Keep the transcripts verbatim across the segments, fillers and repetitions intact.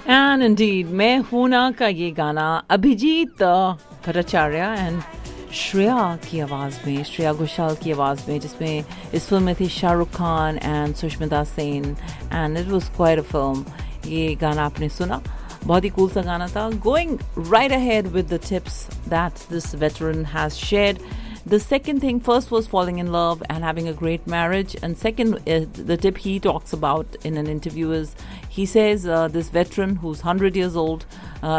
And indeed, मैं हूं ना का ये गाना अभिजीत भट्टाचार्य एंड श्रेया की आवाज़ में, श्रेया घोषाल की आवाज़ में, जिसमें इस फिल्म में थी Shahrukh Khan and Sushmita Sen and it was quite a film. ये गाना आपने सुना, बहुत ही कूल सा गाना था. Going right ahead with the tips that this veteran has shared. The second thing, first was falling in love and having a great marriage. And second, uh, the tip he talks about in an interview is, he says uh, this veteran who's one hundred years old, uh,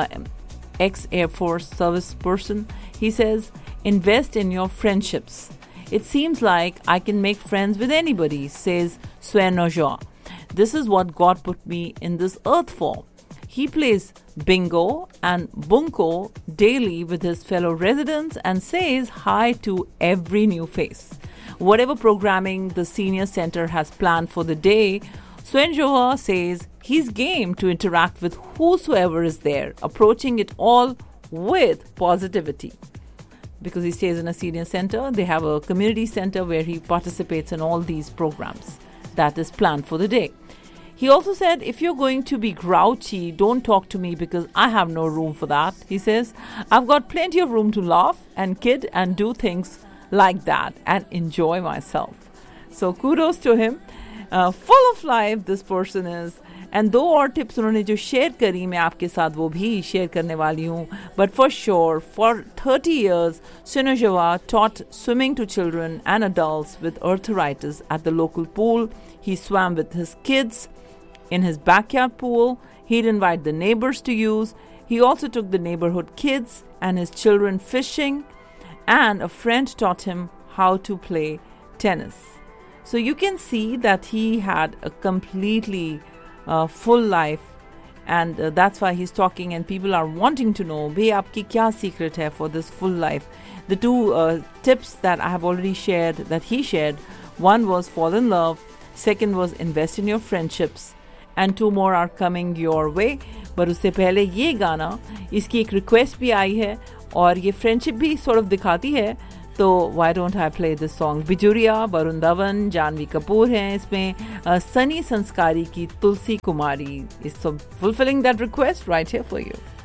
ex-Air Force service person, he says, invest in your friendships. It seems like I can make friends with anybody, says Swen Nojoa. This is what God put me in this earth for. He plays bingo and bunko daily with his fellow residents and says hi to every new face. Whatever programming the senior center has planned for the day, Swen Johar says he's game to interact with whosoever is there, approaching it all with positivity. Because he stays in a senior center, they have a community center where he participates in all these programs that is planned for the day. He also said, if you're going to be grouchy, don't talk to me because I have no room for that. He says, I've got plenty of room to laugh and kid and do things like that and enjoy myself. So kudos to him. Uh, full of life this person is. And दो और tips उन्होंने जो share करी, मैं आपके साथ वो भी share करने वाली हूँ. But for sure, for thirty years, Swen Nojoa taught swimming to children and adults with arthritis at the local pool. He swam with his kids in his backyard pool. He'd invite the neighbors to use. He also took the neighborhood kids and his children fishing, and a friend taught him how to play tennis. So you can see that he had a completely uh, full life, and uh, that's why he's talking, and people are wanting to know, bhai aapki kya secret hai for this full life? The two uh, tips that I have already shared, that he shared, one was fall in love, second was invest in your friendships, and two more are coming your way. But उससे पहले ये गाना, इसकी एक request भी आई है और ये फ्रेंडशिप भी sort of दिखाती है, तो why don't I play this song? बिजुरिया, वरुण धवन, जानवी कपूर हैं इसमें, uh, सनी संस्कारी की तुलसी कुमारी is so fulfilling that request right here for you.